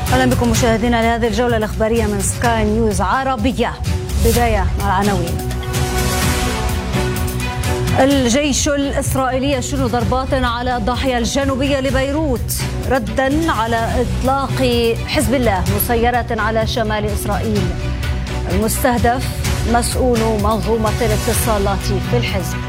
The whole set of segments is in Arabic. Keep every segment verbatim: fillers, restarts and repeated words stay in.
أهلا بكم مشاهدينا لهذه الجولة الإخبارية من سكاي نيوز عربية. بداية مع العناوين. الجيش الإسرائيلي يشن ضربات على الضاحية الجنوبية لبيروت ردا على إطلاق حزب الله مسيرات على شمال إسرائيل. المستهدف مسؤول منظومة الاتصالات في الحزب.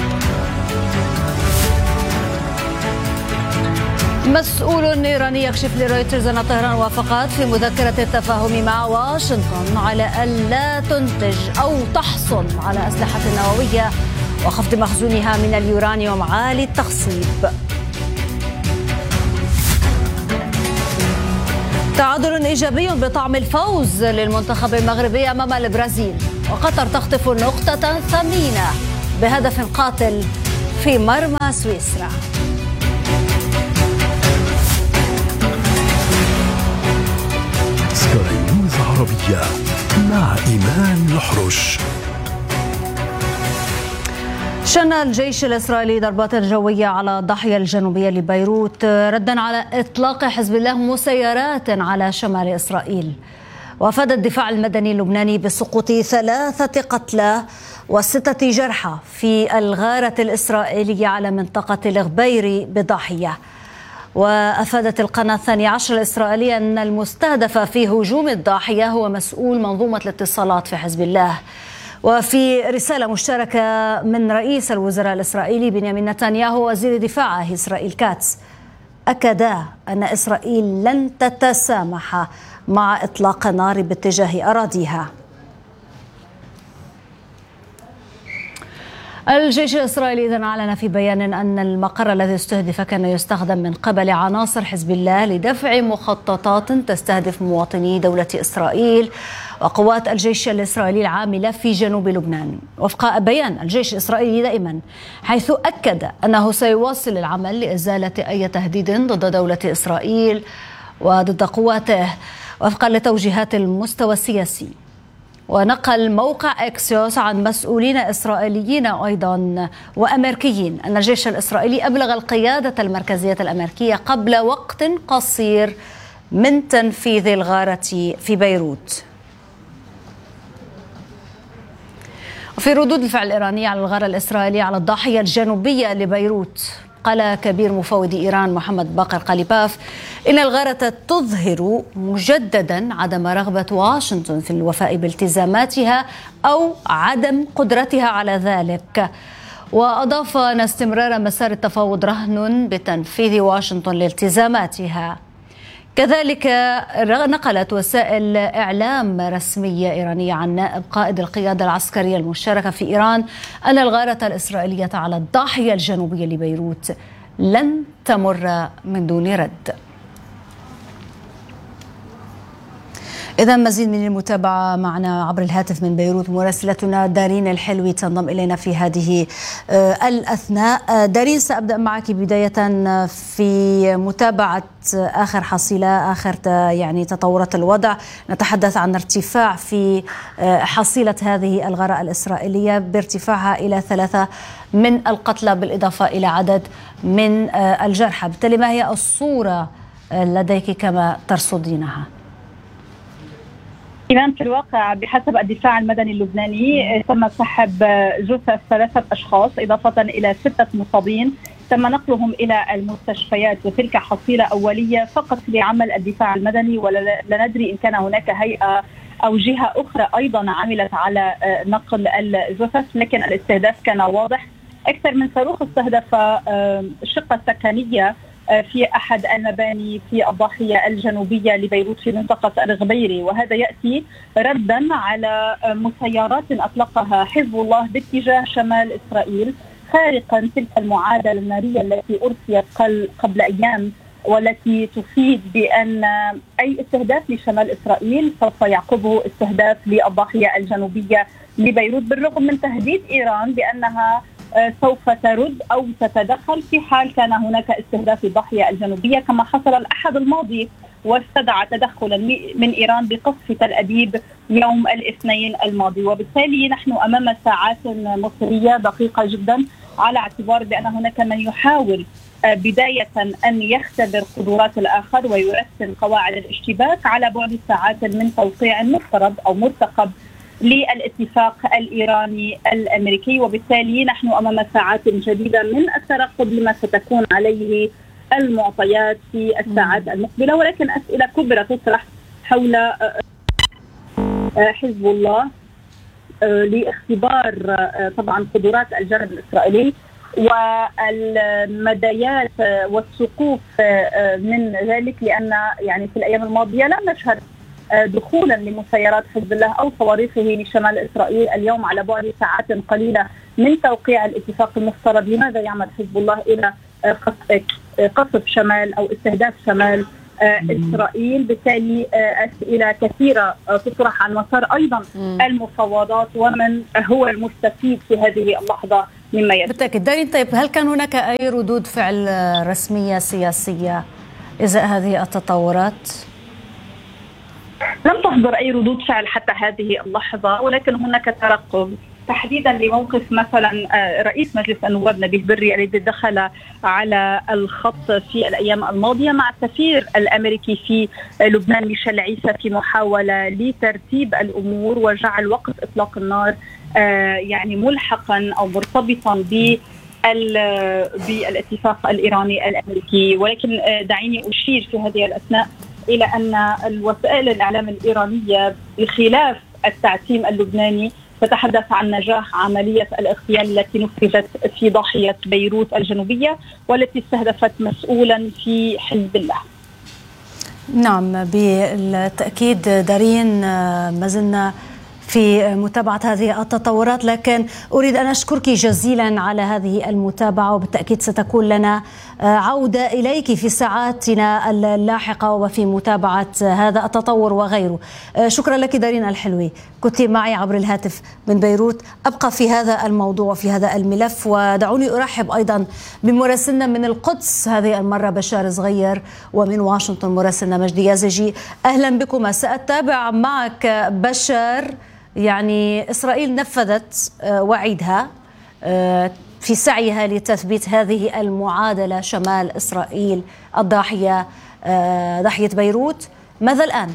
مسؤول إيراني يكشف لرويترز أن طهران وافقت في مذكرة التفاهم مع واشنطن على ألا تنتج أو تحصل على أسلحة نووية وخفض مخزونها من اليورانيوم عالي التخصيب. تعادل إيجابي بطعم الفوز للمنتخب المغربي أمام البرازيل، وقطر تخطف نقطة ثمينة بهدف قاتل في مرمى سويسرا. سكاي نيوز عربية مع إيمان الحرش. شن الجيش الإسرائيلي ضربات جوية على الضاحية الجنوبية لبيروت ردا على إطلاق حزب الله مسيرات على شمال إسرائيل. وأفاد الدفاع المدني اللبناني بسقوط ثلاثة قتلى وستة جرحى في الغارة الإسرائيلية على منطقة الغبيري بضاحية. وأفادت القناة الثانية عشر الإسرائيلية أن المستهدف في هجوم الضاحية هو مسؤول منظومة الاتصالات في حزب الله. وفي رسالة مشتركة من رئيس الوزراء الإسرائيلي بنيامين نتنياهو وزير دفاعه إسرائيل كاتس أكدا أن إسرائيل لن تتسامح مع إطلاق النار باتجاه أراضيها. الجيش الإسرائيلي إذن أعلن في بيان أن المقر الذي استهدف كان يستخدم من قبل عناصر حزب الله لدفع مخططات تستهدف مواطني دولة إسرائيل وقوات الجيش الإسرائيلي العاملة في جنوب لبنان. وفق بيان الجيش الإسرائيلي دائما، حيث أكد أنه سيواصل العمل لإزالة أي تهديد ضد دولة إسرائيل وضد قواته وفقا لتوجيهات المستوى السياسي. ونقل موقع إكسيوس عن مسؤولين إسرائيليين أيضا وأمريكيين أن الجيش الإسرائيلي أبلغ القيادة المركزية الأمريكية قبل وقت قصير من تنفيذ الغارة في بيروت. وفي ردود الفعل الإيرانية على الغارة الإسرائيلية على الضاحية الجنوبية لبيروت، قال كبير مفوض إيران محمد باقر قليباف إن الغارة تظهر مجددا عدم رغبة واشنطن في الوفاء بالتزاماتها أو عدم قدرتها على ذلك. وأضاف أن استمرار مسار التفاوض رهن بتنفيذ واشنطن لالتزاماتها. كذلك نقلت وسائل إعلام رسمية إيرانية عن نائب قائد القيادة العسكرية المشتركة في إيران أن الغارة الإسرائيلية على الضاحية الجنوبية لبيروت لن تمر من دون رد. إذا مزيد من المتابعة معنا عبر الهاتف من بيروت مراسلتنا دارين الحلوي تنضم إلينا في هذه الأثناء. دارين، سأبدأ معك بداية في متابعة آخر حصيلة، آخر يعني تطورات الوضع. نتحدث عن ارتفاع في حصيلة هذه الغارة الإسرائيلية بارتفاعها إلى ثلاثة من القتلى بالإضافة إلى عدد من الجرحى. بالتالي ما هي الصورة لديك كما ترصدينها؟ إيمان، في الواقع بحسب الدفاع المدني اللبناني تم سحب جثث ثلاثة أشخاص إضافة إلى ستة مصابين تم نقلهم إلى المستشفيات، وتلك حصيلة أولية فقط لعمل الدفاع المدني، ولا ندري إن كان هناك هيئة أو جهة أخرى أيضا عملت على نقل الجثث، لكن الاستهداف كان واضح. أكثر من صاروخ استهدف الشقة السكنية في أحد المباني في الضاحية الجنوبية لبيروت في منطقة الغبيري، وهذا يأتي ردا على مسيرات أطلقها حزب الله باتجاه شمال إسرائيل خارقا تلك المعادلة النارية التي أرسيت قبل أيام، والتي تفيد بأن أي استهداف لشمال إسرائيل سوف يعقبه استهداف للضاحية الجنوبية لبيروت، بالرغم من تهديد إيران بأنها سوف ترد أو تتدخل في حال كان هناك استهداف الضاحية الجنوبية، كما حصل الأحد الماضي واستدعى تدخلا من إيران بقصف تل أبيب يوم الاثنين الماضي. وبالتالي نحن أمام ساعات مصرية دقيقة جدا، على اعتبار بأن هناك من يحاول بداية أن يختبر قدرات الآخر ويرسم قواعد الاشتباك على بعد ساعات من توقيع مفترض أو مرتقب للاتفاق الإيراني الأمريكي، وبالتالي نحن أمام ساعات جديدة من الترقب لما ستكون عليه المعطيات في الساعات المقبلة. ولكن أسئلة كبرى تطرح حول حزب الله لاختبار طبعا قدرات الجانب الإسرائيلي والمدايات والسقوف من ذلك، لأن يعني في الأيام الماضية لم نشهد دخولا لمسيرات حزب الله أو صواريخه لشمال إسرائيل. اليوم على بعد ساعات قليلة من توقيع الاتفاق المفترض، لماذا يعمد حزب الله إلى قصف شمال أو استهداف شمال إسرائيل؟ بالتالي أسئلة كثيرة تطرح عن مسار أيضا المفاوضات ومن هو المستفيد في هذه اللحظة مما يجري. بالتأكيد. دارين، طيب هل كان هناك أي ردود فعل رسمية سياسية إزاء هذه التطورات؟ لم تحضر أي ردود فعل حتى هذه اللحظة، ولكن هناك ترقب تحديدا لموقف مثلا رئيس مجلس النواب نبيه بري الذي دخل على الخط في الأيام الماضية مع السفير الأمريكي في لبنان ميشيل عيسى في محاولة لترتيب الأمور وجعل وقت إطلاق النار يعني ملحقا أو مرتبطا ب بالاتفاق الإيراني الأمريكي. ولكن دعيني أشير في هذه الأثناء إلى أن الوسائل الإعلام الإيرانية بخلاف التعتيم اللبناني تتحدث عن نجاح عملية الاغتيال التي نفذت في ضاحية بيروت الجنوبية والتي استهدفت مسؤولا في حزب الله. نعم بالتأكيد دارين، ما زلنا في متابعة هذه التطورات، لكن أريد أن أشكرك جزيلا على هذه المتابعة، وبالتأكيد ستكون لنا عودة إليك في ساعاتنا اللاحقة وفي متابعة هذا التطور وغيره. شكرا لك دارين الحلوي، كنت معي عبر الهاتف من بيروت. أبقى في هذا الموضوع وفي هذا الملف، ودعوني أرحب أيضا بمراسلنا من القدس هذه المرة بشار صغير، ومن واشنطن مراسلنا مجدي يازجي. أهلا بكم. سأتابع معك بشار. يعني إسرائيل نفذت وعيدها في سعيها لتثبيت هذه المعادلة شمال إسرائيل الضاحية ضاحية بيروت. ماذا الآن؟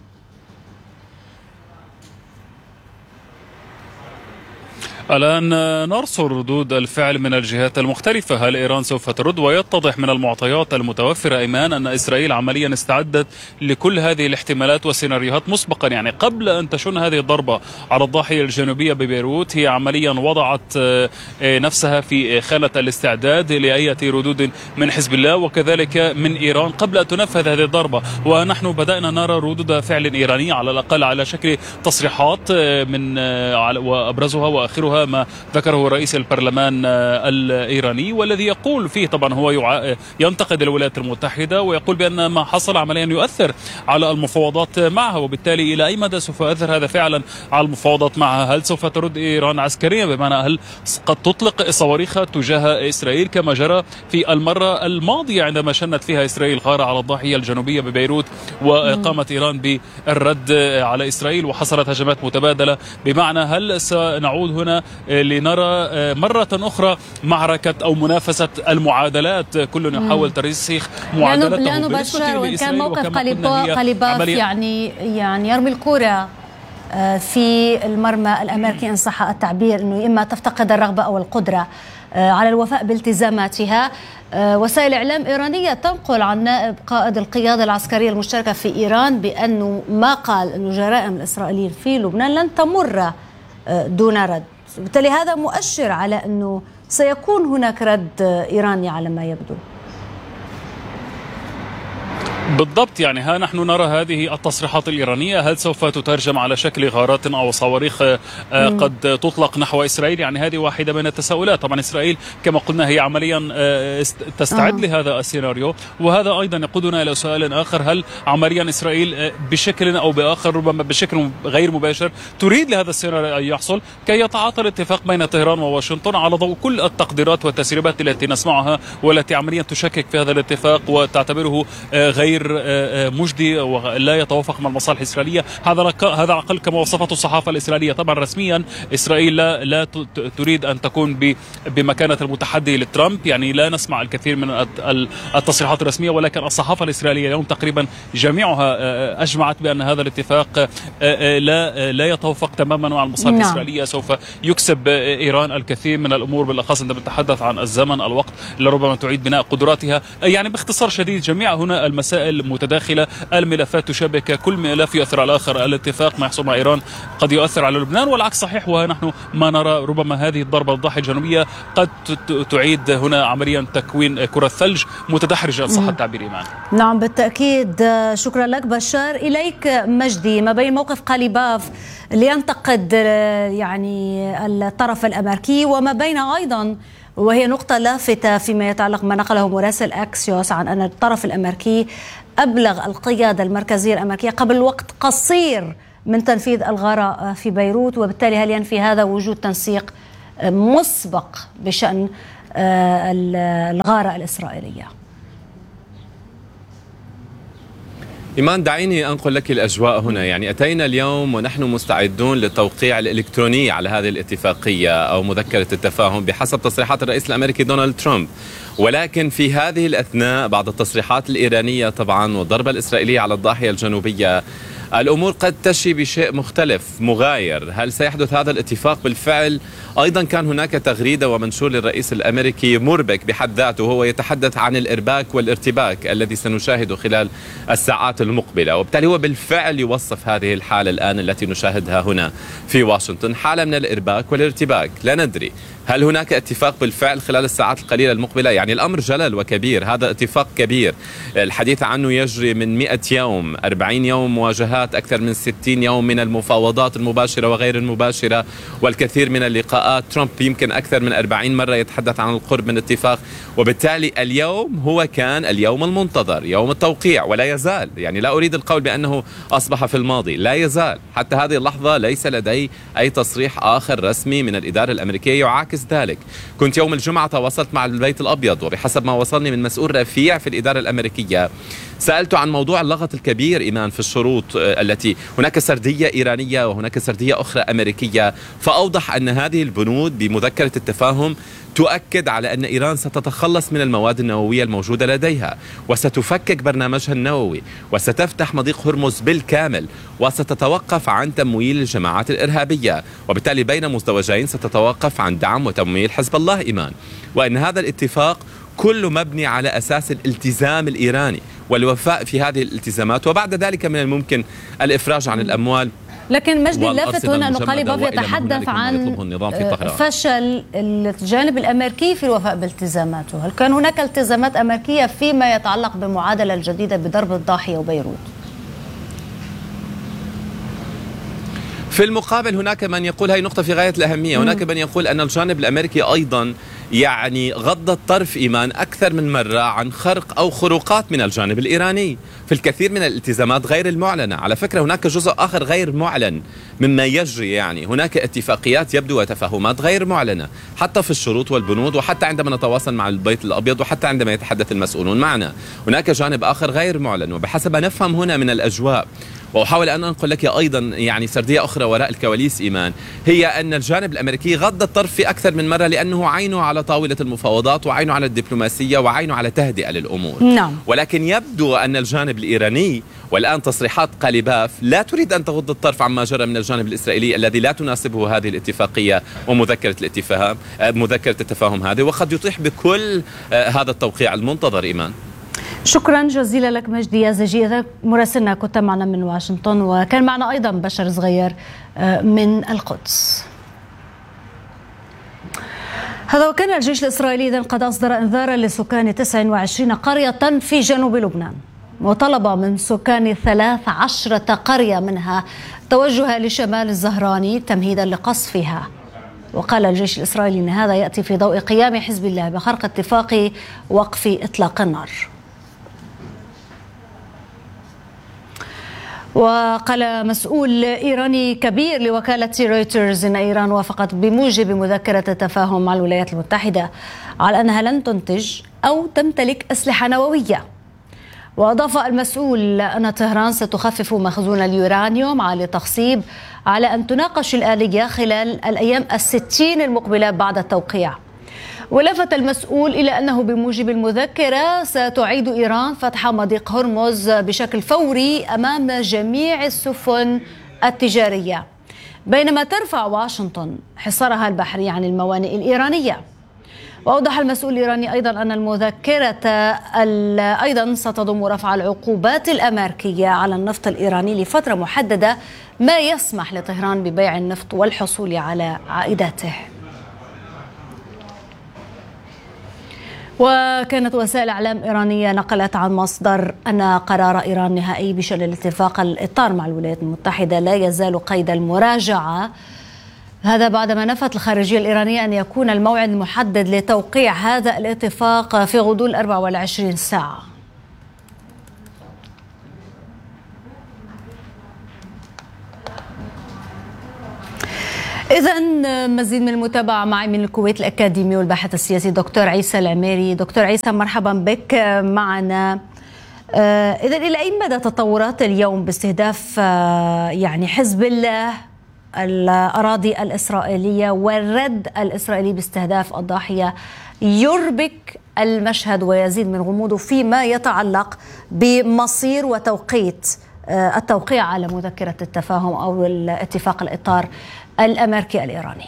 الآن نرصد ردود الفعل من الجهات المختلفة. هل إيران سوف ترد؟ ويتضح من المعطيات المتوفرة إيمان أن إسرائيل عمليا استعدت لكل هذه الاحتمالات والسيناريوهات مسبقا، يعني قبل أن تشن هذه الضربة على الضاحية الجنوبية ببيروت هي عمليا وضعت نفسها في خانة الاستعداد لأي ردود من حزب الله وكذلك من إيران قبل أن تنفذ هذه الضربة. ونحن بدأنا نرى ردود فعل إيرانية على الأقل على شكل تصريحات من وأبرزها وآخرها ما ذكره رئيس البرلمان الإيراني، والذي يقول فيه طبعا هو ينتقد الولايات المتحدة ويقول بأن ما حصل عمليا يؤثر على المفاوضات معها، وبالتالي إلى أي مدى سوف يؤثر هذا فعلا على المفاوضات معها؟ هل سوف ترد إيران عسكريا، بمعنى هل قد تطلق صواريخ تجاه إسرائيل كما جرى في المرة الماضية عندما شنت فيها إسرائيل غارة على الضاحية الجنوبية ببيروت وقامت إيران بالرد على إسرائيل وحصلت هجمات متبادلة؟ بمعنى هل سنعود هنا لنرى مرة أخرى معركة أو منافسة المعادلات، كل يحاول ترسيخ معادلته؟ لأنه بشار وإن كان موقف قليباف يعني يعني يرمي الكرة في المرمى الأمريكي إن صح التعبير، أنه إما تفتقد الرغبة أو القدرة على الوفاء بالتزاماتها. وسائل إعلام إيرانية تنقل عن نائب قائد القيادة العسكرية المشتركة في إيران بأنه ما قال أنه جرائم الإسرائيليين في لبنان لن تمر دون رد، بالتالي هذا مؤشر على أنه سيكون هناك رد إيراني على ما يبدو. بالضبط، يعني ها نحن نرى هذه التصريحات الإيرانية، هل سوف تترجم على شكل غارات أو صواريخ قد تطلق نحو إسرائيل؟ يعني هذه واحدة من التساؤلات. طبعا إسرائيل كما قلنا هي عمليا تستعد آه. لهذا السيناريو، وهذا أيضا يقودنا إلى سؤال آخر، هل عمليا إسرائيل بشكل أو بآخر ربما بشكل غير مباشر تريد لهذا السيناريو أن يحصل كي يتعاطى الاتفاق بين طهران وواشنطن على ضوء كل التقديرات والتسريبات التي نسمعها والتي عمليا تشكك في هذا الاتفاق وتعتبره غير تعبير مجدي ولا يتوافق مع المصالح الإسرائيلية. هذا هذا أقل كما وصفته الصحافة الإسرائيلية. طبعا رسميا إسرائيل لا, لا تريد أن تكون بمكانة المتحدي لترامب، يعني لا نسمع الكثير من التصريحات الرسمية، ولكن الصحافة الإسرائيلية اليوم تقريبا جميعها أجمعت بأن هذا الاتفاق لا لا يتوافق تماما مع المصالح نعم. الإسرائيلية. سوف يكسب إيران الكثير من الأمور، بالأخص عندما نتحدث عن الزمن الوقت لربما تعيد بناء قدراتها. يعني باختصار شديد جميع هنا المسائل متداخلة، الملفات تشابك، كل ملف يؤثر على الآخر. الاتفاق ما يحصل مع إيران قد يؤثر على لبنان والعكس صحيح، ونحن ما نرى ربما هذه الضربة الضاحية الجنوبية قد تعيد هنا عمليا تكوين كرة ثلج متدحرجة صح التعبير إيمان. نعم بالتأكيد. شكرا لك بشار. إليك مجدي، ما بين موقف قليباف لينتقد يعني الطرف الأمريكي وما بين أيضا، وهي نقطة لافتة فيما يتعلق ما نقله مراسل أكسيوس عن أن الطرف الأمريكي أبلغ القيادة المركزية الأمريكية قبل وقت قصير من تنفيذ الغارة في بيروت، وبالتالي هل ينفي هذا وجود تنسيق مسبق بشأن الغارة الإسرائيلية؟ إيمان، دعيني أنقل لك الأجواء هنا. يعني أتينا اليوم ونحن مستعدون للتوقيع الإلكتروني على هذه الاتفاقية أو مذكرة التفاهم بحسب تصريحات الرئيس الأمريكي دونالد ترامب، ولكن في هذه الأثناء بعد التصريحات الإيرانية طبعا والضربة الإسرائيلية على الضاحية الجنوبية الأمور قد تشي بشيء مختلف مغاير. هل سيحدث هذا الاتفاق بالفعل؟ أيضا كان هناك تغريدة ومنشور للرئيس الأمريكي مربك بحد ذاته، وهو يتحدث عن الإرباك والارتباك الذي سنشاهده خلال الساعات المقبلة، وبالتالي هو بالفعل يوصف هذه الحالة الآن التي نشاهدها هنا في واشنطن، حالة من الإرباك والارتباك. لا ندري هل هناك اتفاق بالفعل خلال الساعات القليلة المقبلة. يعني الأمر جلل وكبير، هذا اتفاق كبير الحديث عنه يجري من مئة يوم، أربعين يوم مواجهات، أكثر من ستين يوم من المفاوضات المباشرة وغير المباشرة والكثير من اللقاءات. ترامب يمكن أكثر من أربعين مرة يتحدث عن القرب من اتفاق، وبالتالي اليوم هو كان اليوم المنتظر، يوم التوقيع، ولا يزال. يعني لا أريد القول بأنه أصبح في الماضي، لا يزال حتى هذه اللحظة ليس لدي أي تصريح آخر رسمي من الإدارة الأمريكية يعاكس ذلك. كنت يوم الجمعة تواصلت مع البيت الأبيض، وبحسب ما وصلني من مسؤول رفيع في الإدارة الأمريكية سألته عن موضوع اللغط الكبير إيمان في الشروط التي هناك سردية إيرانية وهناك سردية أخرى أمريكية، فأوضح أن هذه البنود بمذكرة التفاهم تؤكد على أن إيران ستتخلص من المواد النووية الموجودة لديها وستفكك برنامجها النووي وستفتح مضيق هرمز بالكامل وستتوقف عن تمويل الجماعات الإرهابية، وبالتالي بين مزدوجين ستتوقف عن دعم وتمويل حزب الله إيمان، وأن هذا الاتفاق كله مبني على أساس الالتزام الإيراني والوفاء في هذه الالتزامات، وبعد ذلك من الممكن الإفراج عن الأموال. لكن مجدي اللافت هنا أن قليباف يتحدث عن فشل الجانب الأمريكي في الوفاء بالتزاماته. هل كان هناك التزامات أمريكية فيما يتعلق بالمعادلة الجديدة بضرب الضاحية وبيروت؟ في المقابل هناك من يقول هذه نقطة في غاية الأهمية، هناك من يقول أن الجانب الأمريكي أيضا يعني غض الطرف إيمان أكثر من مرة عن خرق أو خروقات من الجانب الإيراني في الكثير من الالتزامات غير المعلنة. على فكرة هناك جزء آخر غير معلن مما يجري، يعني هناك اتفاقيات يبدو وتفاهمات غير معلنة حتى في الشروط والبنود، وحتى عندما نتواصل مع البيت الأبيض، وحتى عندما يتحدث المسؤولون معنا هناك جانب آخر غير معلن. وبحسب ما نفهم هنا من الأجواء، وأحاول أن أنقل لك أيضا يعني سردية أخرى وراء الكواليس إيمان، هي أن الجانب الأمريكي غض الطرف في أكثر من مرة لأنه عينه على طاولة المفاوضات وعينه على الدبلوماسية وعينه على تهدئة للأمور. نعم. ولكن يبدو أن الجانب الإيراني والآن تصريحات قليباف لا تريد أن تغض الطرف عما جرى من الجانب الإسرائيلي الذي لا تناسبه هذه الاتفاقية ومذكرة الاتفاق مذكرة التفاهم هذه، وقد يطيح بكل هذا التوقيع المنتظر. إيمان، شكرا جزيلا لك مجدي يازجي، مراسلنا كنت معنا من واشنطن، وكان معنا أيضا بشر صغير من القدس. هذا وكان الجيش الإسرائيلي إذن قد أصدر إنذارا لسكان تسعة وعشرين قرية في جنوب لبنان، وطلب من سكان ثلاث عشرة قرية منها توجه لشمال الزهراني تمهيدا لقصفها. وقال الجيش الإسرائيلي أن هذا يأتي في ضوء قيام حزب الله بخرق اتفاق وقف إطلاق النار. وقال مسؤول إيراني كبير لوكالة رويترز إن إيران وافقت بموجب مذكرة التفاهم مع الولايات المتحدة على أنها لن تنتج أو تمتلك أسلحة نووية. وأضاف المسؤول أن طهران ستخفف مخزون اليورانيوم عالي التخصيب على أن تناقش الآلية خلال الأيام الستين المقبلة بعد التوقيع. ولفت المسؤول إلى أنه بموجب المذكرة ستعيد إيران فتح مضيق هرمز بشكل فوري أمام جميع السفن التجارية، بينما ترفع واشنطن حصارها البحري عن الموانئ الإيرانية. وأوضح المسؤول الإيراني أيضا أن المذكرة أيضا ستضم رفع العقوبات الأمريكية على النفط الإيراني لفترة محددة، ما يسمح لطهران ببيع النفط والحصول على عائداته. وكانت وسائل إعلام إيرانية نقلت عن مصدر أن قرار إيران نهائي بشأن الاتفاق الإطار مع الولايات المتحدة لا يزال قيد المراجعة، هذا بعدما نفت الخارجية الإيرانية أن يكون الموعد المحدد لتوقيع هذا الاتفاق في غضون أربع وعشرين ساعة. إذن مزيد من المتابعة معي من الكويت الأكاديمي والباحث السياسي دكتور عيسى العميري. دكتور عيسى مرحبا بك معنا. إذن إلى أي مدى تطورات اليوم باستهداف يعني حزب الله الأراضي الإسرائيلية والرد الإسرائيلي باستهداف الضاحية يربك المشهد ويزيد من غموضه فيما يتعلق بمصير وتوقيت التوقيع على مذكرة التفاهم أو الاتفاق الإطار الأمريكي الإيراني؟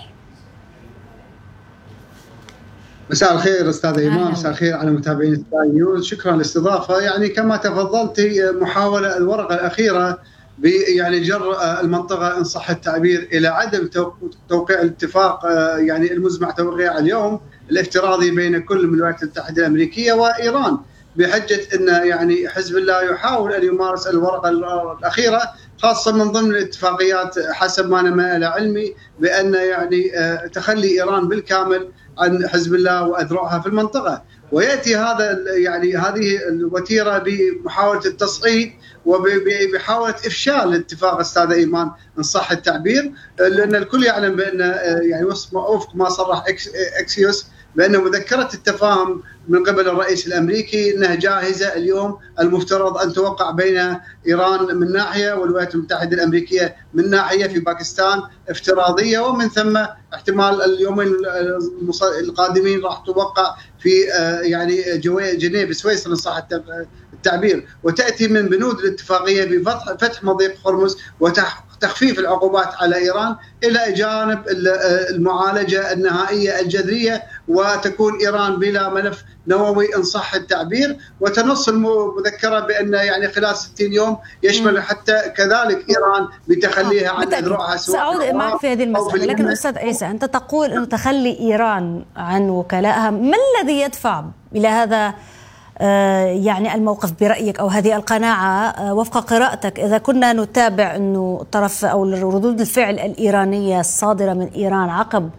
مساء الخير أستاذ إيمان، مساء الخير على متابعين سكاي نيوز، شكرا للاستضافة. يعني كما تفضلتي محاولة الورقة الأخيرة يعني جر المنطقة إن صح التعبير إلى عدم توقيع الاتفاق يعني المزمع توقيعه اليوم الافتراضي بين كل من الولايات المتحدة الأمريكية وإيران، بحجة أن يعني حزب الله يحاول أن يمارس الورقة الأخيرة، خاصة من ضمن الاتفاقيات حسب ما أنا إلى علمي بأن يعني تخلي إيران بالكامل عن حزب الله وأذرعها في المنطقة. ويأتي هذا يعني هذه الوتيرة بمحاولة التصعيد وبحاولة إفشال الاتفاق أستاذ إيمان إن صح التعبير، لأن الكل يعلم بأن يعني وفق ما صرح إكسيوس بأن مذكرة التفاهم من قبل الرئيس الأمريكي أنها جاهزة اليوم، المفترض أن توقع بين إيران من ناحية والولايات المتحدة الأمريكية من ناحية في باكستان افتراضية، ومن ثم احتمال اليومين القادمين راح توقع في يعني جنيف سويسرا صح التعبير. وتأتي من بنود الاتفاقية بفتح مضيق هرمز وتخفيف العقوبات على إيران إلى جانب المعالجة النهائية الجذرية، وتكون إيران بلا ملف نووي إن صح التعبير. وتنص المذكرة بأن يعني خلال ستين يوم يشمل حتى كذلك إيران بتخليها عن أذرعها. سأعود معك في هذه المسألة، لكن أستاذ عيسى أنت تقول أن تخلي إيران عن وكلائها، ما الذي يدفع إلى هذا يعني الموقف برأيك أو هذه القناعة وفق قراءتك؟ إذا كنا نتابع أنه طرف أو ردود الفعل الإيرانية الصادرة من إيران عقب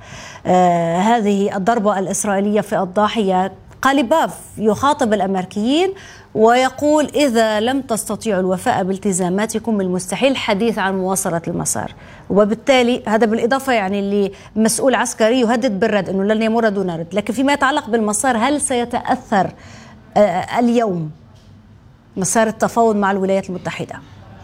هذه الضربة الإسرائيلية في الضاحية، قاليباف يخاطب الأمريكيين ويقول إذا لم تستطيعوا الوفاء بالتزاماتكم من المستحيل الحديث عن مواصلة المسار. وبالتالي هذا بالإضافة يعني لمسؤول عسكري يهدد بالرد أنه لن يمر دون رد. لكن فيما يتعلق بالمسار، هل سيتأثر اليوم مسار التفاوض مع الولايات المتحدة؟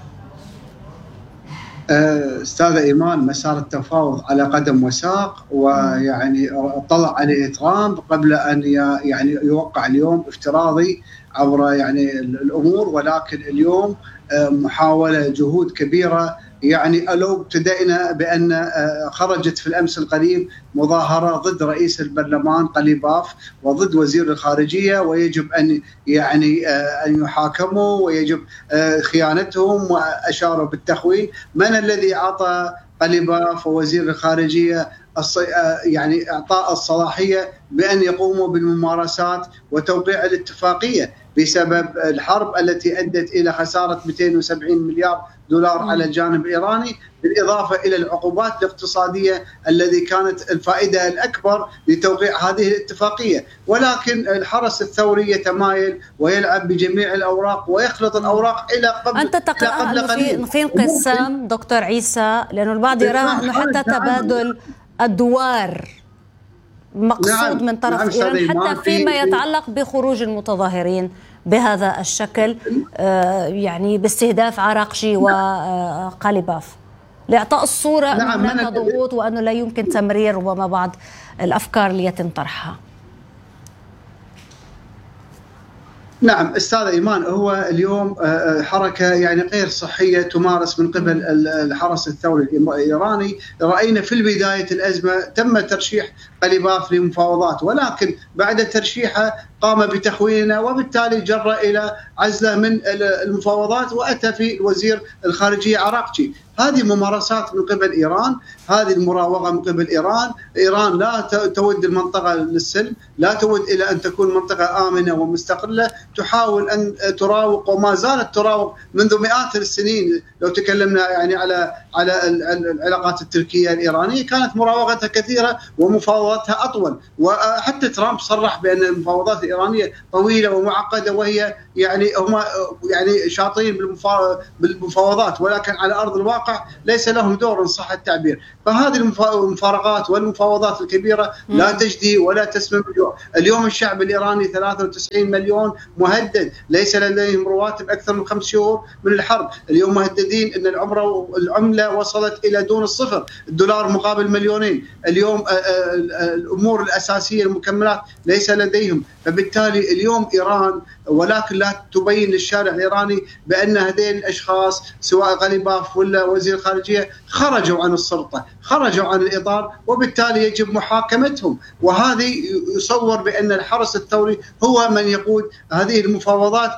أستاذ إيمان، مسار التفاوض على قدم وساق، ويعني طلع عليه ترامب قبل أن يعني يوقع اليوم افتراضي عبر يعني الأمور، ولكن اليوم محاولة جهود كبيرة. يعني لو ابتدأنا بأن خرجت في الأمس القريب مظاهرة ضد رئيس البرلمان قاليباف وضد وزير الخارجية، ويجب أن يعني أن يحاكموا ويجب خيانتهم، وأشاروا بالتخوين. من الذي أعطى قاليباف ووزير الخارجية يعني إعطاء الصلاحية بأن يقوموا بالممارسات وتوقيع الاتفاقية بسبب الحرب التي أدت إلى خسارة مئتين وسبعين مليار دولار على الجانب الإيراني، بالإضافة إلى العقوبات الاقتصادية التي كانت الفائدة الأكبر لتوقيع هذه الاتفاقية. ولكن الحرس الثوري يتمايل ويلعب بجميع الأوراق ويخلط الأوراق إلى قبل أنت تقرأ أنه في في انقسام دكتور عيسى، لأنه البعض يرى أنه حتى تبادل الدوار مقصود نعم. من طرف نعم إيران حتى فيما يتعلق بخروج المتظاهرين بهذا الشكل يعني باستهداف عراقجي وقاليباف لإعطاء الصورة أن نعم هناك ضغوط وأنه لا يمكن تمرير ربما بعض الأفكار اللي يتم طرحها؟ نعم أستاذ إيمان، هو اليوم حركة يعني غير صحية تمارس من قبل الحرس الثوري الإيراني. رأينا في بداية الأزمة تم ترشيح قليباف لمفاوضات، ولكن بعد ترشيحه قام بتخويننا وبالتالي جر إلى عزله من المفاوضات وأتى في وزير الخارجية عراقجي. هذه ممارسات من قبل إيران، هذه المراوغة من قبل إيران. إيران لا تود المنطقة للسلم، لا تود إلى أن تكون منطقة آمنة ومستقلة، تحاول أن تراوغ وما زالت تراوغ منذ مئات السنين. لو تكلمنا يعني على على العلاقات التركية الإيرانية كانت مراوغتها كثيرة ومفاوضاتها أطول، وحتى ترامب صرح بأن المفاوضات الإيرانية طويلة ومعقدة، وهي يعني هم يعني شاطرين بالمفاوضات ولكن على أرض الواقع ليس لهم دور إن صح التعبير. فهذه المفارقات والمفاوضات الكبيرة لا تجدي ولا تسمن بالجوع. اليوم الشعب الإيراني ثلاثة وتسعين مليون مهدد، ليس لديهم رواتب أكثر من خمس شهور من الحرب. اليوم مهددين أن العمرة العملة وصلت إلى دون الصفر، الدولار مقابل مليونين. اليوم الأمور الأساسية المكملات ليس لديهم. فبالتالي اليوم إيران ولكن لا تبين للشارع الإيراني بأن هذين الأشخاص سواء قليباف ولا وزير الخارجية خرجوا عن السلطة، خرجوا عن الإطار، وبالتالي يجب محاكمتهم. وهذه يصور بأن الحرس الثوري هو من يقود هذه المفاوضات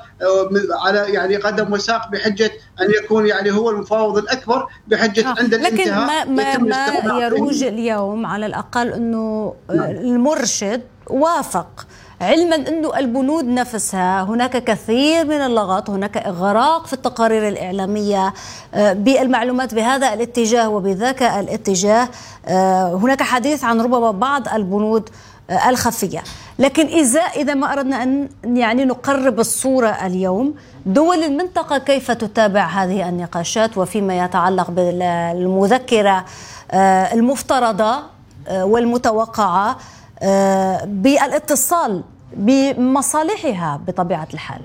على يعني قدم وساق بحجة أن يكون يعني هو المفاوض الأكبر بحجة آه. عند الانتهاء. لكن ما, ما, ما يروج اليوم على الأقل أنه نعم. المرشد وافق، علما أنه البنود نفسها هناك كثير من اللغط، هناك إغراق في التقارير الإعلامية بالمعلومات بهذا الاتجاه وبذاك الاتجاه. هناك حديث عن ربما بعض البنود الخفية. لكن إذا إذا ما أردنا أن يعني نقرب الصورة اليوم، دول المنطقة كيف تتابع هذه النقاشات وفيما يتعلق بالمذكرة المفترضة والمتوقعة بالاتصال بمصالحها بطبيعة الحال؟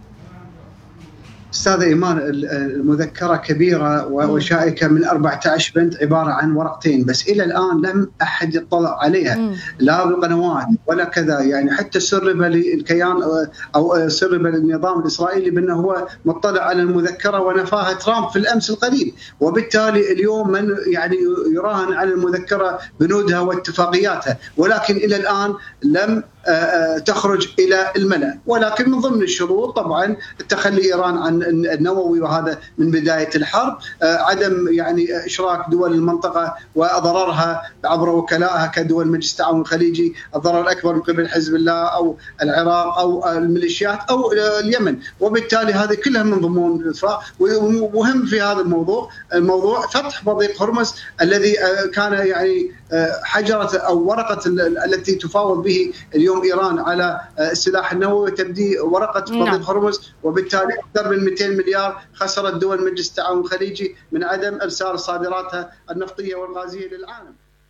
أستاذ إيمان، المذكرة كبيرة وشائكة من أربعة عشر بند، عبارة عن ورقتين بس، إلى الآن لم أحد يطلع عليها مم. لا بالقنوات ولا كذا. يعني حتى سرب للكيان أو سرب للنظام الإسرائيلي بأنه هو مطلع على المذكرة ونفاها ترامب في الأمس القريب. وبالتالي اليوم من يعني يراهن على المذكرة بنودها واتفاقياتها، ولكن إلى الآن لم تخرج إلى الملأ. ولكن من ضمن الشروط طبعا تخلي إيران عن النووي، وهذا من بداية الحرب، عدم يعني إشراك دول المنطقة وضررها عبر وكلائها كدول مجلس التعاون الخليجي، الضرر الأكبر من قبل حزب الله أو العراق أو الميليشيات أو اليمن. وبالتالي هذه كلها من ضمن الاتفاق. ومهم في هذا الموضوع الموضوع فتح مضيق هرمز الذي كان يعني حجرة أو ورقة التي تفاوض به اليوم إيران على السلاح النووي، وتبدي ورقة مضيق هرمز. وبالتالي أكثر من مئتين مليار خسرت دول مجلس التعاون الخليجي من عدم إرسال صادراتها النفطية والغازية للعالم.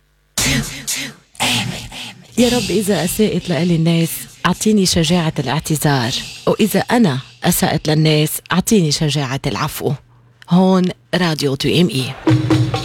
يا رب إذا أساءت لأهل الناس أعطيني شجاعة الاعتذار، وإذا أنا أساءت للناس أعطيني شجاعة العفو. هون راديو تو إم إي.